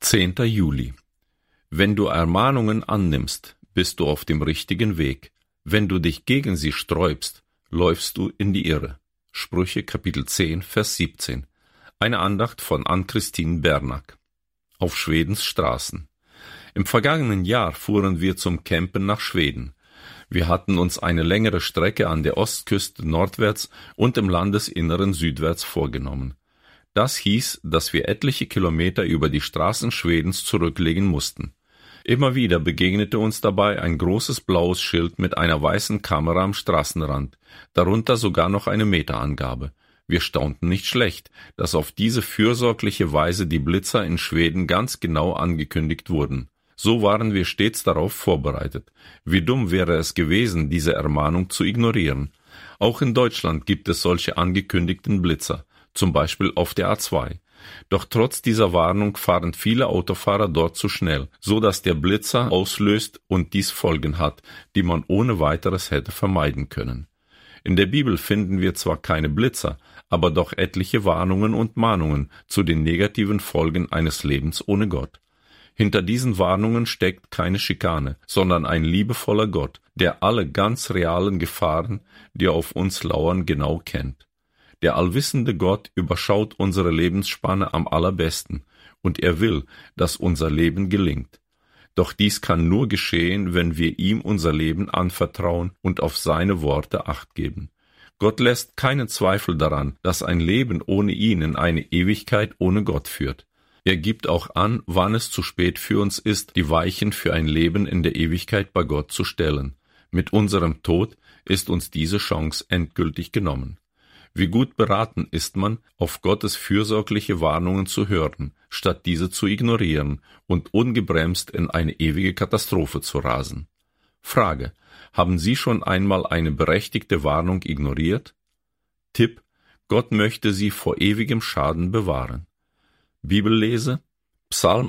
10. Juli. Wenn du Ermahnungen annimmst, bist du auf dem richtigen Weg. Wenn du dich gegen sie sträubst, läufst du in die Irre. Sprüche Kapitel 10, Vers 17. Eine Andacht von Ann-Christine Bernack. Auf Schwedens Straßen. Im vergangenen Jahr fuhren wir zum Campen nach Schweden. Wir hatten uns eine längere Strecke an der Ostküste nordwärts und im Landesinneren südwärts vorgenommen. Das hieß, dass wir etliche Kilometer über die Straßen Schwedens zurücklegen mussten. Immer wieder begegnete uns dabei ein großes blaues Schild mit einer weißen Kamera am Straßenrand, darunter sogar noch eine Meterangabe. Wir staunten nicht schlecht, dass auf diese fürsorgliche Weise die Blitzer in Schweden ganz genau angekündigt wurden. So waren wir stets darauf vorbereitet. Wie dumm wäre es gewesen, diese Ermahnung zu ignorieren. Auch in Deutschland gibt es solche angekündigten Blitzer, zum Beispiel auf der A2. Doch trotz dieser Warnung fahren viele Autofahrer dort zu schnell, so dass der Blitzer auslöst und dies Folgen hat, die man ohne weiteres hätte vermeiden können. In der Bibel finden wir zwar keine Blitzer, aber doch etliche Warnungen und Mahnungen zu den negativen Folgen eines Lebens ohne Gott. Hinter diesen Warnungen steckt keine Schikane, sondern ein liebevoller Gott, der alle ganz realen Gefahren, die auf uns lauern, genau kennt. Der allwissende Gott überschaut unsere Lebensspanne am allerbesten, und er will, dass unser Leben gelingt. Doch dies kann nur geschehen, wenn wir ihm unser Leben anvertrauen und auf seine Worte Acht geben. Gott lässt keinen Zweifel daran, dass ein Leben ohne ihn in eine Ewigkeit ohne Gott führt. Er gibt auch an, wann es zu spät für uns ist, die Weichen für ein Leben in der Ewigkeit bei Gott zu stellen. Mit unserem Tod ist uns diese Chance endgültig genommen. Wie gut beraten ist man, auf Gottes fürsorgliche Warnungen zu hören, statt diese zu ignorieren und ungebremst in eine ewige Katastrophe zu rasen. Frage: Haben Sie schon einmal eine berechtigte Warnung ignoriert? Tipp: Gott möchte Sie vor ewigem Schaden bewahren. Bibellese: Psalm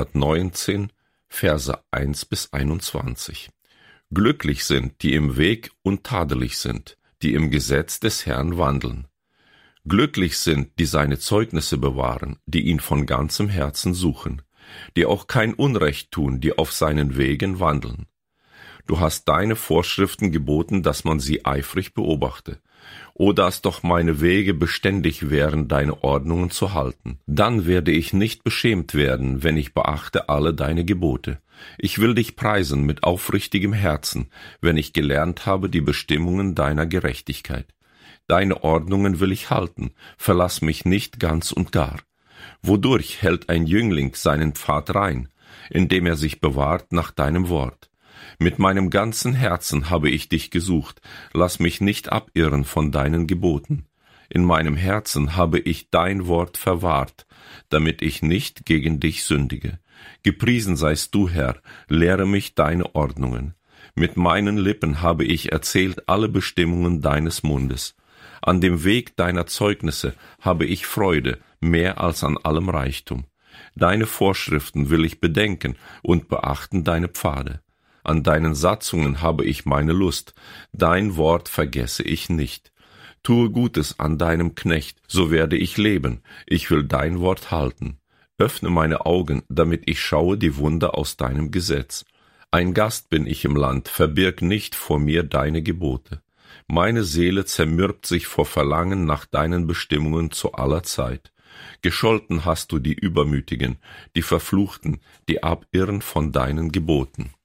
119, Verse 1-21. Glücklich sind, die im Weg untadelig sind, die im Gesetz des Herrn wandeln. Glücklich sind, die seine Zeugnisse bewahren, die ihn von ganzem Herzen suchen, die auch kein Unrecht tun, die auf seinen Wegen wandeln. Du hast deine Vorschriften geboten, dass man sie eifrig beobachte. O, dass doch meine Wege beständig wären, deine Ordnungen zu halten. Dann werde ich nicht beschämt werden, wenn ich beachte alle deine Gebote. Ich will dich preisen mit aufrichtigem Herzen, wenn ich gelernt habe die Bestimmungen deiner Gerechtigkeit. Deine Ordnungen will ich halten, verlass mich nicht ganz und gar. Wodurch hält ein Jüngling seinen Pfad rein? Indem er sich bewahrt nach deinem Wort. Mit meinem ganzen Herzen habe ich dich gesucht, lass mich nicht abirren von deinen Geboten. In meinem Herzen habe ich dein Wort verwahrt, damit ich nicht gegen dich sündige. Gepriesen seist du, Herr, lehre mich deine Ordnungen. Mit meinen Lippen habe ich erzählt alle Bestimmungen deines Mundes. An dem Weg deiner Zeugnisse habe ich Freude, mehr als an allem Reichtum. Deine Vorschriften will ich bedenken und beachten deine Pfade. An deinen Satzungen habe ich meine Lust, dein Wort vergesse ich nicht. Tue Gutes an deinem Knecht, so werde ich leben, ich will dein Wort halten. Öffne meine Augen, damit ich schaue die Wunder aus deinem Gesetz. Ein Gast bin ich im Land, verbirg nicht vor mir deine Gebote. Meine Seele zermürbt sich vor Verlangen nach deinen Bestimmungen zu aller Zeit. Gescholten hast du die Übermütigen, die Verfluchten, die abirren von deinen Geboten.